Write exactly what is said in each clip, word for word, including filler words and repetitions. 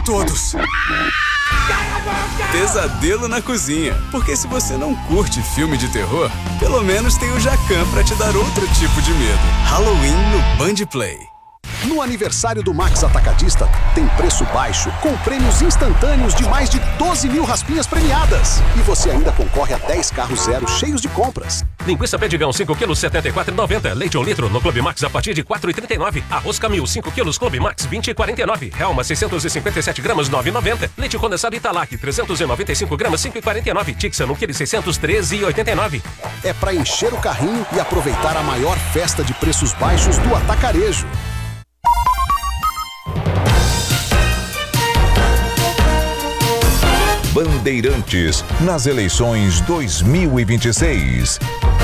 todos. Pesadelo na cozinha. Porque se você não curte filme de terror, pelo menos tem o Jacan pra te dar outro tipo de medo. Halloween no Band Play. No aniversário do Max Atacadista, tem preço baixo, com prêmios instantâneos de mais de doze mil raspinhas premiadas. E você ainda concorre a dez carros zero cheios de compras. Linguiça Pedigão cinco quilos, setenta e quatro reais e noventa centavos. Leite um litro no Clube Max a partir de quatro reais e trinta e nove centavos. Arroz Camil cinco quilos, Clube Max vinte reais e quarenta e nove centavos. Helma seiscentos e cinquenta e sete gramas, nove reais e noventa centavos. Leite condensado Italac trezentos e noventa e cinco gramas, cinco reais e quarenta e nove centavos. Tixan um quilo seiscentos, treze reais e oitenta e nove centavos. É pra encher o carrinho e aproveitar a maior festa de preços baixos do atacarejo. Bandeirantes nas eleições dois mil e vinte e seis.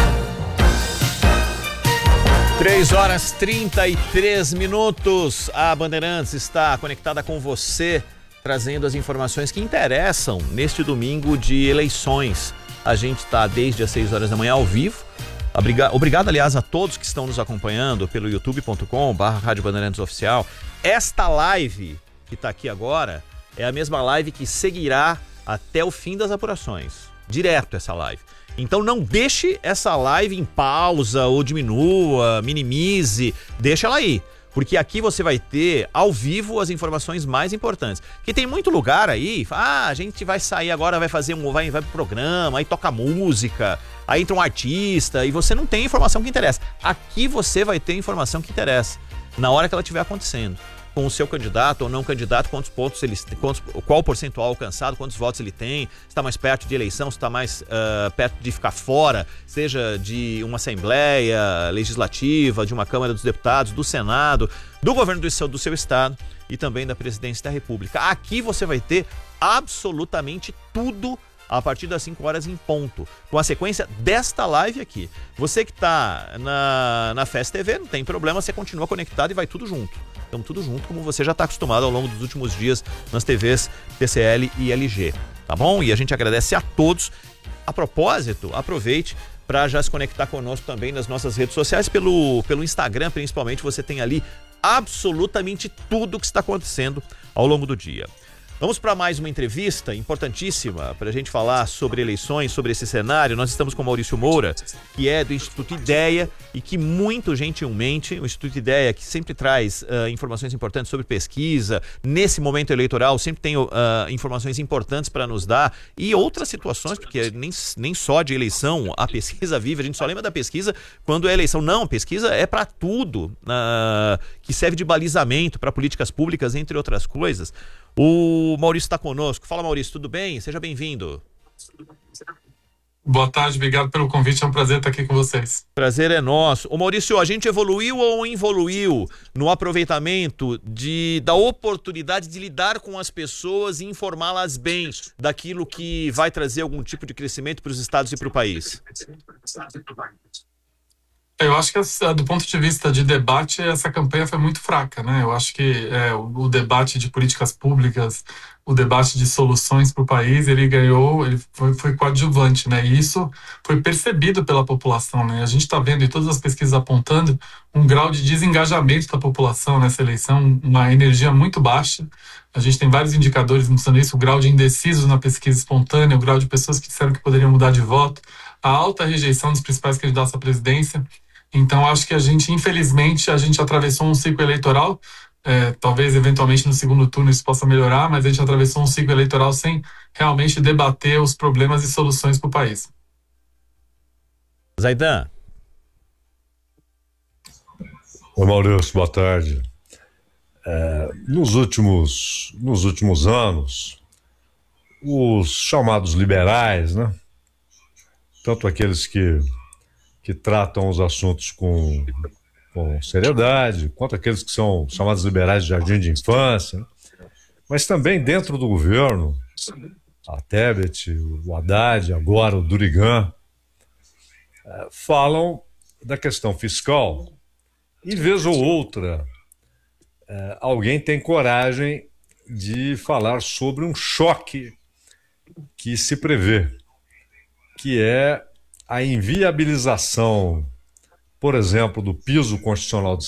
três horas e trinta e três minutos. A Bandeirantes está conectada com você, trazendo as informações que interessam neste domingo de eleições. A gente está desde as seis horas da manhã ao vivo. Obrigado, obrigado, aliás, a todos que estão nos acompanhando pelo youtube ponto com barra Rádio Bandeirantes Oficial. Esta live que está aqui agora é a mesma live que seguirá até o fim das apurações. Direto essa live. Então não deixe essa live em pausa ou diminua, minimize, deixa ela aí. Porque aqui você vai ter ao vivo as informações mais importantes. Que tem muito lugar aí, ah, a gente vai sair agora, vai fazer um, vai, vai pro programa, aí toca música, aí entra um artista e você não tem informação que interessa. Aqui você vai ter informação que interessa, na hora que ela estiver acontecendo. Com o seu candidato ou não candidato, quantos pontos ele quantos, qual o percentual alcançado, quantos votos ele tem, se está mais perto de eleição, se está mais uh, perto de ficar fora, seja de uma Assembleia Legislativa, de uma Câmara dos Deputados, do Senado, do governo do seu, do seu estado e também da Presidência da República. Aqui você vai ter absolutamente tudo a partir das cinco horas em ponto, com a sequência desta live aqui. Você que está na, na F E S T V, não tem problema, você continua conectado e vai tudo junto. Estamos tudo junto, como você já está acostumado ao longo dos últimos dias nas T Vs T C L e L G, tá bom? E a gente agradece a todos. A propósito, aproveite para já se conectar conosco também nas nossas redes sociais, pelo, pelo Instagram principalmente, você tem ali absolutamente tudo o que está acontecendo ao longo do dia. Vamos para mais uma entrevista importantíssima para a gente falar sobre eleições, sobre esse cenário. Nós estamos com Maurício Moura, que é do Instituto Ideia e que muito gentilmente, o Instituto Ideia, que sempre traz uh, informações importantes sobre pesquisa, nesse momento eleitoral sempre tem uh, informações importantes para nos dar e outras situações, porque nem, nem só de eleição a pesquisa vive, a gente só lembra da pesquisa quando é eleição. Não, pesquisa é para tudo, uh, que serve de balizamento para políticas públicas, entre outras coisas. O Maurício está conosco. Fala, Maurício, tudo bem? Seja bem-vindo. Boa tarde, obrigado pelo convite, é um prazer estar aqui com vocês. Prazer é nosso. Ô Maurício, a gente evoluiu ou involuiu no aproveitamento de, da oportunidade de lidar com as pessoas e informá-las bem daquilo que vai trazer algum tipo de crescimento para os estados e para o país? Eu acho que, do ponto de vista de debate, essa campanha foi muito fraca, né? Eu acho que é, o, o debate de políticas públicas, o debate de soluções para o país, ele ganhou, ele foi, foi coadjuvante, né? E isso foi percebido pela população, né? A gente está vendo, e todas as pesquisas apontando, um grau de desengajamento da população nessa eleição, uma energia muito baixa. A gente tem vários indicadores mostrando isso, o grau de indecisos na pesquisa espontânea, o grau de pessoas que disseram que poderiam mudar de voto, a alta rejeição dos principais candidatos à presidência. Então, acho que a gente, infelizmente, a gente atravessou um ciclo eleitoral, é, talvez, eventualmente, no segundo turno isso possa melhorar, mas a gente atravessou um ciclo eleitoral sem realmente debater os problemas e soluções para o país. Zaidan. Oi, Maurício, boa tarde. É, nos últimos, nos últimos anos, os chamados liberais, né? Tanto aqueles que que tratam os assuntos com, com seriedade, quanto aqueles que são chamados liberais de jardim de infância, mas também dentro do governo, a Tebet, o Haddad, agora o Durigan, é, falam da questão fiscal e, vez ou outra, é, alguém tem coragem de falar sobre um choque que se prevê, que é a inviabilização, por exemplo, do piso constitucional de